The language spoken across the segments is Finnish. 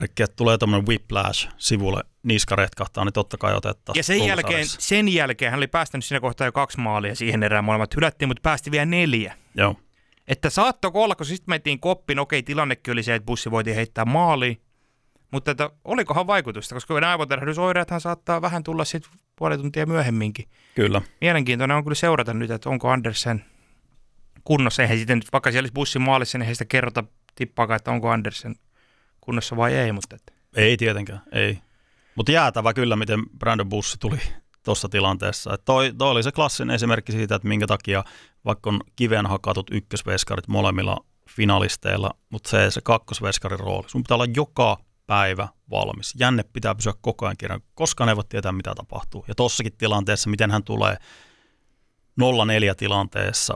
että tulee tämmöinen whiplash sivulle, niska retkahtaa, niin totta kai otettaisiin. Ja sen jälkeen hän oli päästänyt siinä kohtaa jo 2 maalia siihen erään, molemmat hylättiin, mutta päästi vielä 4. Joo. Että saattoiko olla, kun sitten mentiin koppiin, okei, tilannekin oli se, että bussi voitiin heittää maaliin, mutta että olikohan vaikutusta, koska aivotervehdysoireethan saattaa vähän tulla sitten puoli tuntia myöhemminkin. Kyllä. Mielenkiintoinen on kyllä seurata nyt, että onko Andersen kunnossa. Eihän sitten, vaikka siellä olisi bussin maalissa, niin ei sitä kerrota tippaakaan, että onko Andersen kunnossa vai ei. Mutta että. Ei tietenkään, ei. Mutta jäätävä kyllä, miten Brandon Bussi tuli tuossa tilanteessa. Toi oli se klassinen esimerkki siitä, että minkä takia vaikka on kiveen hakatut ykkösveskarit molemmilla finalisteilla, mutta se kakkosveskarin rooli. Sun pitää olla joka päivä valmis. Jänne pitää pysyä koko ajan kirjan, koska ne ei voi tietää, mitä tapahtuu. Ja tossakin tilanteessa, miten hän tulee 0-4 tilanteessa,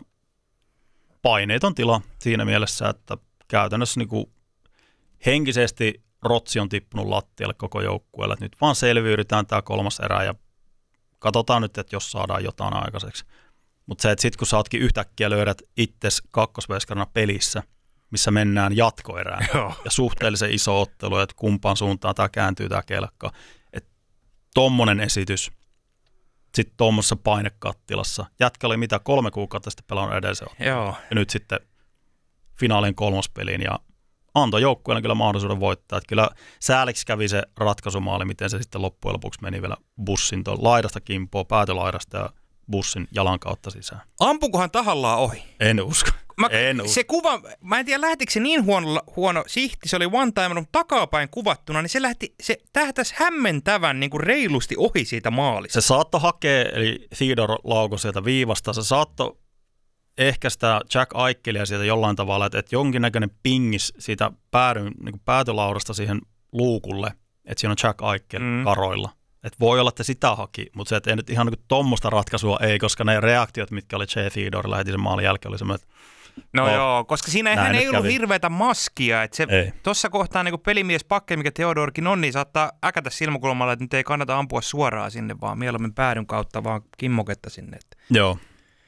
paineeton tila siinä mielessä, että käytännössä niin kuin henkisesti rotsi on tippunut lattialle koko joukkueelle. Että nyt vaan selviydytään tämä 3. erä ja katsotaan nyt, että jos saadaan jotain aikaiseksi. Mutta se, että sitten kun sä ootkin yhtäkkiä löydät itsesi kakkosveskarina pelissä, missä mennään jatkoerään ja suhteellisen iso ottelu, että kumpaan suuntaan tämä kääntyy tämä kelkka. Että tommonen esitys sitten tuommoisessa painekattilassa. Jätkä oli mitä 3 kuukautta sitten pelannut edellisen ottelun. Ja nyt sitten finaalin 3. peliin ja antoi joukkueelle kyllä mahdollisuuden voittaa. Että kyllä sääliksi kävi se ratkaisumaali, miten se sitten loppujen lopuksi meni vielä bussin laidasta kimpoon, päätölaidasta ja bussin jalan kautta sisään. Ampukohan tahallaan ohi? En usko. Se kuva, mä en tiedä lähtikö se niin huono sihti, se oli one time, mutta takapäin kuvattuna, niin se tähtäisi hämmentävän niin kuin reilusti ohi siitä maalista. Se saattoi hakea, eli Theodore laukoi sieltä viivasta, se saattoi ehkä sitä Jack Eikelia sieltä jollain tavalla, että jonkinnäköinen pingis siitä niin päätölaudasta siihen luukulle, että siinä on Jack Eichel karoilla. Että voi olla, että sitä haki, mutta se, että ei nyt ihan niin tuommoista ratkaisua ei, koska ne reaktiot, mitkä oli J. Theodorella heti sen maalin jälkeen, oli semmoinen, että joo, koska siinä hän ei ollut hirveätä maskia, että se tuossa kohtaa niin pelimies pakke, mikä Theodorkin on, niin saattaa äkätä silmäkulmalla, että nyt ei kannata ampua suoraan sinne, vaan mieluummin päädyn kautta vaan kimmoketta sinne. Joo.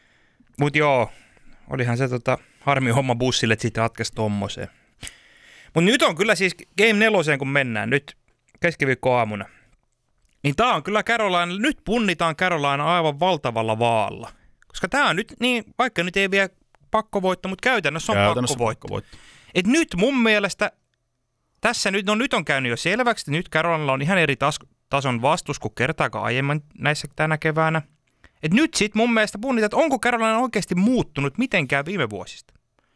Mutta joo, olihan se harmi homma bussille, että sitten ratkaisi tommoseen. Mutta nyt on kyllä siis Game 4, kun mennään nyt keskiviikkoaamuna. Niin tää on kyllä Carolina, nyt punnitaan Carolina aivan valtavalla vaalla. Koska tää on nyt niin, vaikka nyt ei vielä pakkovoitto, mutta käytännössä on pakkovoitto. Et nyt mun mielestä tässä nyt on käynyt jo selväksi, että nyt Carolinalla on ihan eri tason vastus kuin kertaakaan aiemmin näissä tänä keväänä. Et nyt sit mun mielestä punnitaan, että onko Carolina oikeasti muuttunut mitenkään viime vuosista.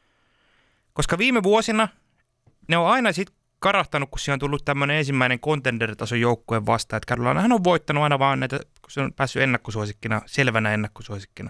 Koska viime vuosina ne on aina sit karahtanut, kun siinä on tullut tämmöinen ensimmäinen contender-tason joukkueen vastaan, että Carolinahan on voittanut aina vaan näitä, kun se on päässyt ennakkosuosikkina, selvänä ennakkosuosikkina.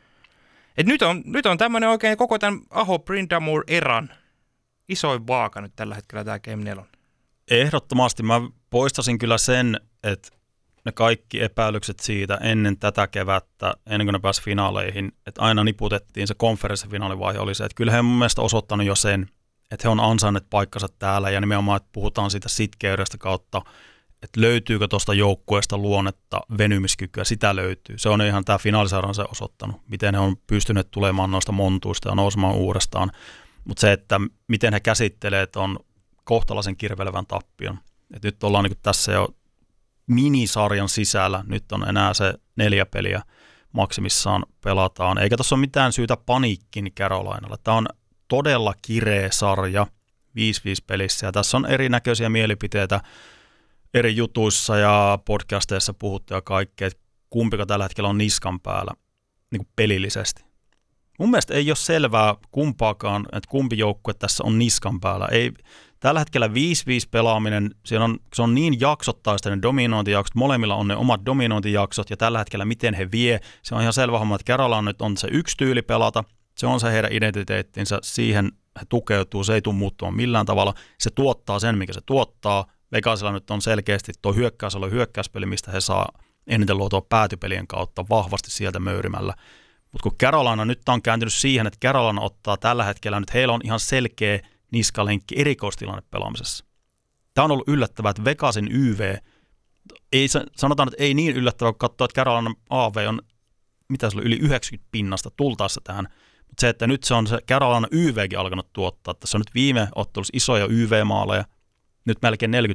Et nyt on tämmöinen oikein koko tämän Aho-Brind'Amour-eran isoin vaaka nyt tällä hetkellä tämä Game 4. Ehdottomasti mä poistasin kyllä sen, että ne kaikki epäilykset siitä ennen tätä kevättä, ennen kuin ne pääsi finaaleihin, että aina niputettiin se konferenssifinaalivaihe oli se, että kyllä he mun mielestä osoittanut jo sen, että he on ansainneet paikkansa täällä ja nimenomaan, että puhutaan siitä sitkeydestä kautta, että löytyykö tuosta joukkueesta luonnetta, venymiskykyä, sitä löytyy. Se on ihan tämä finaalisarjan se osoittanut, miten he on pystyneet tulemaan noista montuista ja nousemaan uudestaan. Mutta se, että miten he käsittelee on kohtalaisen kirvelevän tappion. Et nyt ollaan niin tässä jo minisarjan sisällä, nyt on enää se 4 peliä maksimissaan pelataan, eikä tuossa ole mitään syytä paniikkiin Carolinalla. Tämä on todella kireä sarja 5-5 pelissä ja tässä on erinäköisiä mielipiteitä eri jutuissa ja podcasteissa puhuttu ja kaikkea, että kumpika tällä hetkellä on niskan päällä niin kuin pelillisesti. Mun mielestä ei ole selvää kumpaakaan, että kumpi joukkue tässä on niskan päällä. Ei, tällä hetkellä 5-5 pelaaminen, se on niin jaksottaista ne dominointijaksot, molemmilla on ne omat dominointijaksot ja tällä hetkellä miten he vie. Se on ihan selvä homma, että Carolina nyt on se yksi tyyli pelata, se on se heidän identiteettinsä, siihen he tukeutuu, se ei tule muuttumaan millään tavalla. Se tuottaa sen, mikä se tuottaa. Vegasilla nyt on selkeästi tuo hyökkäyspeli, mistä he saa eniten luotua päätypelien kautta vahvasti sieltä möyrimällä. Mutta kun Carolina nyt on kääntynyt siihen, että Carolina ottaa tällä hetkellä, nyt heillä on ihan selkeä niskalenkki erikoistilanne pelaamisessa. Tämä on ollut yllättävää, että Vegasin YV, sanotaan, että ei niin yllättävää, kun katsoo, että Carolina AV on, mitä se oli, yli 90 pinnasta tultaessa tähän. Mutta se, että nyt se on se Carolina YVkin alkanut tuottaa. Tässä on nyt viime ottelussa isoja YV-maaleja. nyt melkein 40